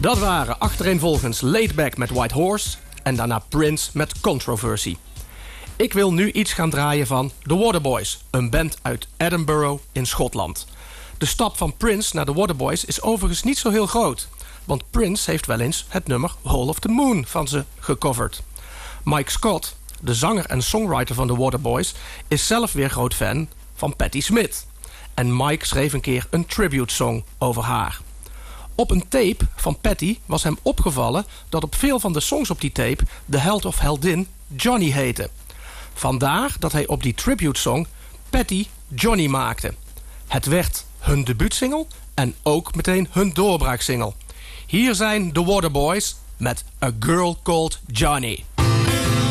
Dat waren achtereenvolgens Laid Back met White Horse en daarna Prince met Controversy. Ik wil nu iets gaan draaien van The Waterboys, een band uit Edinburgh in Schotland. De stap van Prince naar The Waterboys is overigens niet zo heel groot, want Prince heeft wel eens het nummer Hole of the Moon van ze gecoverd. Mike Scott, de zanger en songwriter van The Waterboys, is zelf weer groot fan van Patti Smith. En Mike schreef een keer een tribute song over haar. Op een tape van Patti was hem opgevallen dat op veel van de songs op die tape de held of heldin Johnny heette. Vandaar dat hij op die tribute song Patti Johnny maakte. Het werd hun debuutsingle en ook meteen hun doorbraaksingle. Hier zijn The Waterboys met A Girl Called Johnny.